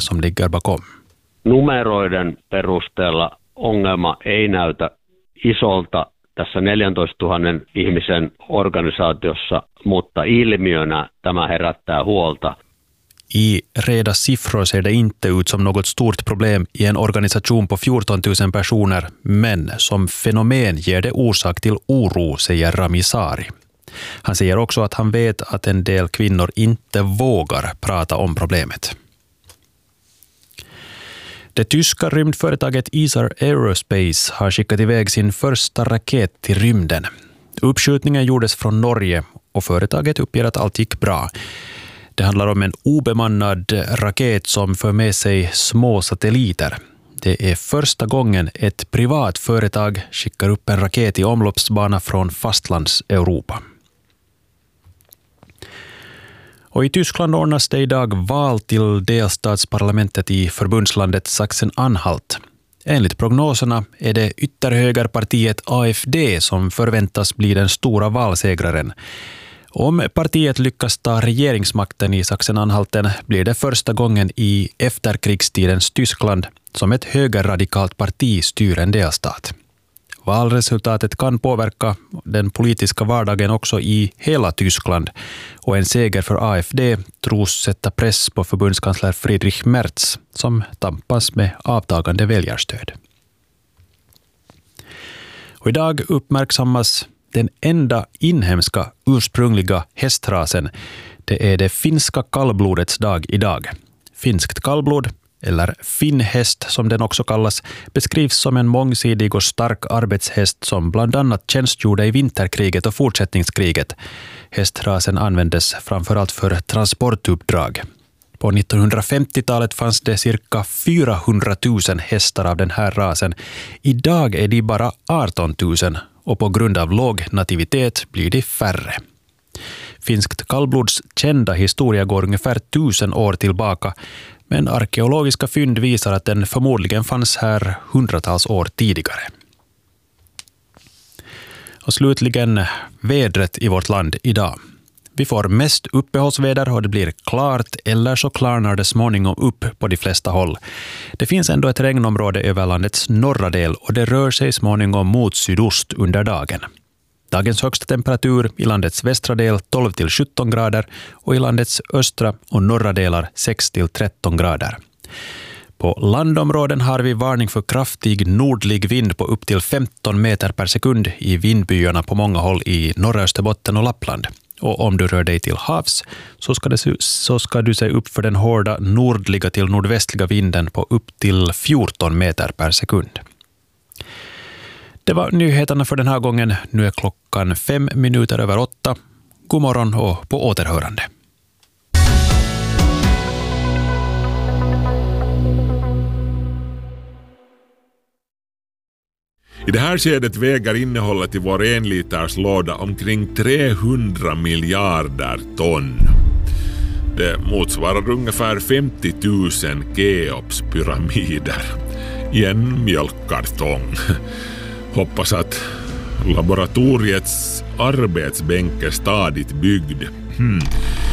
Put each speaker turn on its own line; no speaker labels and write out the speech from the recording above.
som ligger bakom.
Numeroiden perusteella ongelma ei näytä isolta tässä 14 000 ihmisen organisaatiossa, mutta ilmiönä tämä herättää huolta.
I reda siffror ser det inte ut som något stort problem i en organisation på 14 000 personer, men som fenomen ger det orsak till oro, säger Rami Sari. Han säger också att han vet att en del kvinnor inte vågar prata om problemet. Det tyska rymdföretaget ESA Aerospace har skickat iväg sin första raket till rymden. Uppskjutningen gjordes från Norge och företaget uppger att allt gick bra. Det handlar om en obemannad raket som för med sig små satelliter. Det är första gången ett privat företag skickar upp en raket i omloppsbana från fastlands-Europa. Och i Tyskland ordnas det idag val till delstatsparlamentet i förbundslandet Sachsen-Anhalt. Enligt prognoserna är det ytterhögerpartiet AfD som förväntas bli den stora valsegraren. Om partiet lyckas ta regeringsmakten i Sachsen-Anhalten blir det första gången i efterkrigstidens Tyskland som ett högerradikalt parti styr en delstat. Valresultatet kan påverka den politiska vardagen också i hela Tyskland och en seger för AfD tros sätta press på förbundskansler Friedrich Merz som tampas med avtagande väljarstöd. Och idag uppmärksammas den enda inhemska ursprungliga hästrasen. Det är det finska kallblodets dag idag. Finskt kallblod, eller finnhäst som den också kallas, beskrivs som en mångsidig och stark arbetshäst som bland annat tjänstgjorde i vinterkriget och fortsättningskriget. Hästrasen användes framförallt för transportuppdrag. På 1950-talet fanns det cirka 400 000 hästar av den här rasen. Idag är de bara 18 000 och på grund av låg nativitet blir de färre. Finskt kallblods kända historia går ungefär 1000 år tillbaka, men arkeologiska fynd visar att den förmodligen fanns här hundratals år tidigare. Och slutligen vädret i vårt land idag. Vi får mest uppehållsväder och det blir klart eller så klarnar det småningom upp på de flesta håll. Det finns ändå ett regnområde över landets norra del och det rör sig småningom mot sydost under dagen. Dagens högsta temperatur i landets västra del 12-17 grader och i landets östra och norra delar 6-13 grader. På landområden har vi varning för kraftig nordlig vind på upp till 15 meter per sekund i vindbyarna på många håll i norra Österbotten och Lappland. Och om du rör dig till havs så ska du se upp för den hårda nordliga till nordvästliga vinden på upp till 14 meter per sekund. Det var nyheterna för den här gången. Nu är klockan 8:05. God morgon och på återhörande.
I det här skedet väger innehållet i vår 1 liters låda omkring 300 miljarder ton. Det motsvarar ungefär 50 000 Keops-pyramider i en mjölkkartong. Hoppas att laboratoriets arbetsbänk är stadigt byggd.